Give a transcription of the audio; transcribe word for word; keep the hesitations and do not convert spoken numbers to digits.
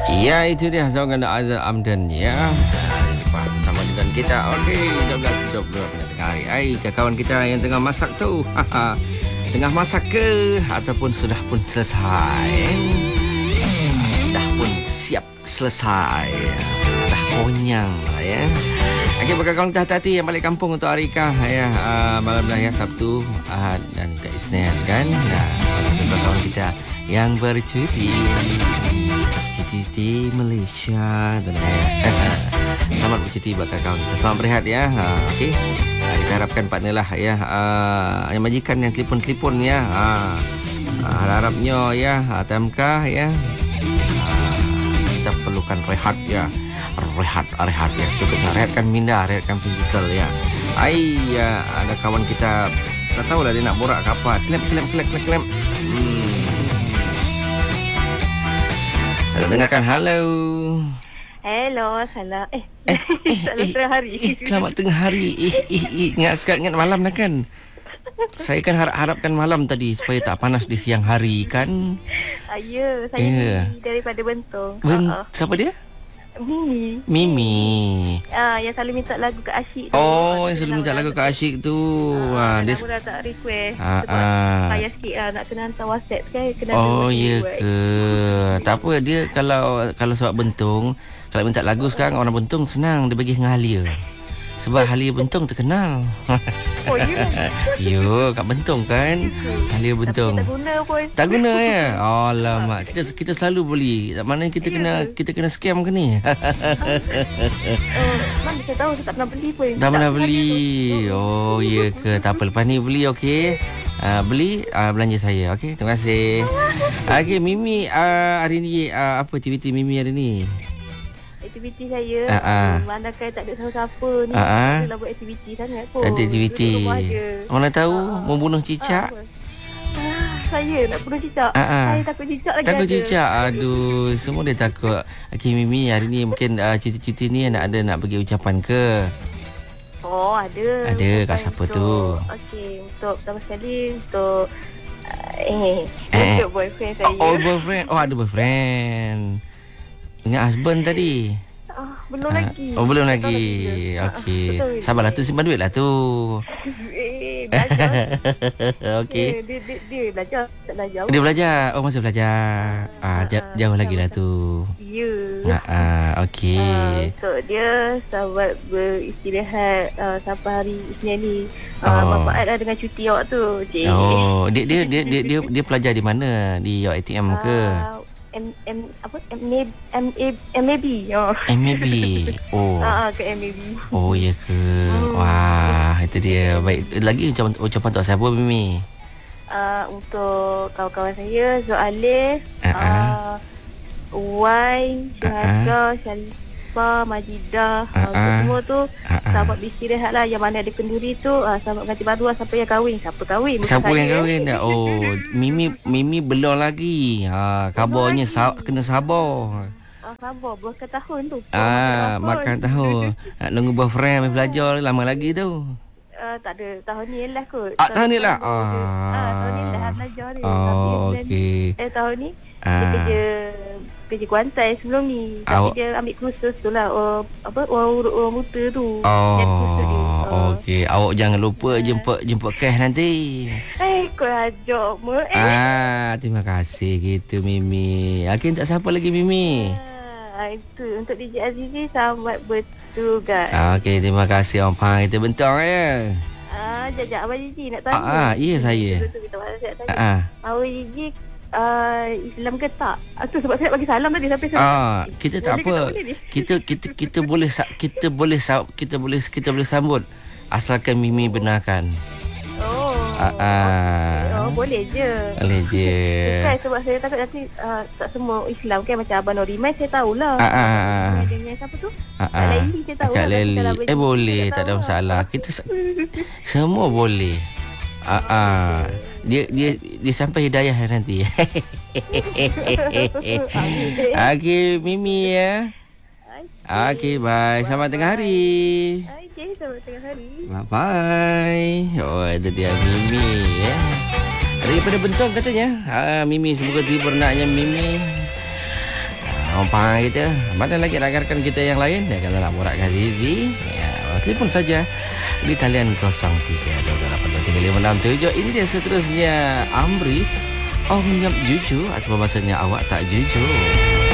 Ya, itu dia Zawan Azhar Amdan ya. Lepas bersama dengan kita. Okey, dua belas dua puluh pada tengah hari. Hai, kawan kita yang tengah masak tu. Tengah masak ke ataupun sudah pun selesai? Dah pun siap selesai. Dah konyang lah ya. Okey, bagi kawan kita hati-hati yang balik kampung untuk Arika ya. Uh, malam raya Sabtu, Ahad dan juga Isnin kan. Ya, bagi kawan kita yang bercuti cuti di Malaysia dan selamat bercuti buat kawan kita. Selamat berehat ya. Ha, okey. Ha, kita harapkan partner lah ya. Uh, yang majikan yang telefon-telefon ya. Ha, ha, harapnya ya Tamkah ya. Ha, kita perlukan rehat ya. Rehat, rehat ya. Sedikit rehatkan minda, rehatkan fizikal ya. Ai ya, ada kawan kita tak tahulah dia nak borak ke apa. Klep klep klep klep klep. Hmm. Halo, dengarkan. Halo. Hello, salam. Eh, eh, eh salam eh, tengah hari. Eh, selamat tengah hari. Eh, eh, eh, ingat sekali, ingat malam dah kan? Saya kan harap harapkan malam tadi supaya tak panas di siang hari kan? Ah, ya, saya yeah. Mimi daripada Bentong. Ben, uh-uh. Siapa dia? Mimi. Mimi. Ah, yang selalu minta lagu Kak Asyik tu. Oh, yang selalu minta lagu Kak Asyik tu. Ah, dia nama dah tak request. ah, Sebab ah. saya sikit lah nak kena hantar WhatsApp kan. Kena Oh, ya ke? Tak apa, dia kalau kalau sebab Bentong, kalau minta lagu sekarang orang Bentong senang dia bagi dengan Halia. Sebab Halia Bentong terkenal. Oh, ya? Yo, kat Bentong kan. Halia Bentong. Tapi tak guna pun. Tak guna ya. Alamak, kita kita selalu beli. Maknanya kita kena kita kena scam ke ni? Oh, mana saya tahu saya tak pernah beli pun. Tak pernah beli. Oh, ya ke? Tak apa, lepas ni beli okey. Uh, beli uh, belanja saya. Okey, terima kasih. Okey, Mimi uh, hari ni uh, apa aktiviti Mimi hari ni? Aktiviti saya uh-uh. mana kan tak ada siapa-siapa ni. Uh-uh. Tak buat aktiviti sangat pun. Tak ada aktiviti. Mana tahu uh-uh. membunuh cicak. Ah, saya nak bunuh cicak. Uh-uh. Saya takut cicak lagi. Takut ada. cicak. Aduh, semua dia takut. Okey, Mimi hari ni mungkin uh, cuti-cuti ni nak ada nak bagi ucapan ke? Oh, ada. Ada kat siapa untuk, tu? Okey, untuk pertama sekali untuk uh, eh, eh untuk boyfriend saya. Oh, boyfriend. Oh, ada boyfriend. Ingat husband tadi? Ah, belum ha. lagi. Oh, belum lagi. Okey. Sabarlah tu, simpan duit lah tu. Eh, belajar. Okey. Eh, dia, dia, dia belajar, tak belajar. Dia belajar. Oh, masih belajar. Ah, ah jauh, jauh lagi lah tu. Ya. Ah, ah, okey. Uh, untuk dia sahabat beristirahat uh, sampai hari Isnin ni. Uh, oh. Manfaat lah dengan cuti awak tu. Cik. Oh, dia dia dia dia dia, dia pelajar di mana? Di A T M ke? Uh, M M apa M A M A M A B. Oh. M A B. Oh. Ah, uh, ke M A B. Oh, ya ke. Hmm. Wah, itu dia. Baik, lagi ucapan ucapan untuk siapa, Mimi? Uh, untuk kawan-kawan saya, Zoalif, uh-uh. uh, Y, Syahada, uh-uh. Syarifah, Majidah, uh-uh. uh, semua tu uh-uh. sahabat beristirahat lah. Yang mana ada kenduri tu uh, sahabat ganti baru lah. Siapa yang kahwin? Siapa kahwin? Bukan Siapa saya. yang kahwin dah? Oh, Mimi Mimi belum lagi. Ha, kabarnya sa- kena sabar. Ah, sabar, buahkan tahun tu. Ah, makan tahun. Nak nunggu boyfriend belajar lama lagi tu. Uh, tak ada, tahun ni lah kot. Ah, tahun ni lah. Ah, ah, tahun ni dah belajar ni. Oh, okey. Eh, tahun ni ah. dia kerja kerja Kuantan sebelum ni. Tapi Awak, dia ambil kursus tu lah. Oh, apa, orang urut orang buta tu. Oh, okey. Awak jangan lupa uh. jemput jemput cash nanti. Eh, kau ajak mu. Eh. Ah, terima kasih gitu, Mimi. Okey, tak siapa lagi, Mimi? Ah, itu untuk D J Azizi selamat bertugas. Ah, okey, terima kasih Om Pang. Kita bentang ya. Ah, jajak Abang Gigi nak tanya. Ah, ah iya saya. Ah, ah. Abang Gigi uh, Islam ke tak? Ah, tu sebab saya nak bagi salam tadi sampai saya. Ah, kita tak apa. Kita kita kita boleh kita boleh kita boleh kita boleh sambut asalkan Mimi benarkan. Oh. Ah, ah. Oh, boleh je. Boleh je. Bukan sebab saya takut nanti uh, tak semua Islam kan macam Abang Noriman saya tahulah. Ah, ah. Dengan siapa tu? Ah, Kak Leli saya tahu. Kak Leli. Lah, eh boleh, tak ada masalah. Kita semua boleh. Ah, ah. Dia dia dia sampai hidayah nanti. Okey, Mimi ya. Okey, bye. Selamat tengah hari. Okey, selamat tengah hari. Bye bye. Oh, itu dia Mimi ya. Daripada Bentong katanya. Ah, Mimi semoga tiba naknya Mimi. Ah, sampai kita. Mana lagi rakan kita yang lain ya, kalau nak borak dengan Zizi ya, telefon saja di talian kosong tiga dua dua lapan dua tiga lima enam tujuh. Ini dia seterusnya Amri. Oh, nyap jujur atau bahasanya awak tak jujur.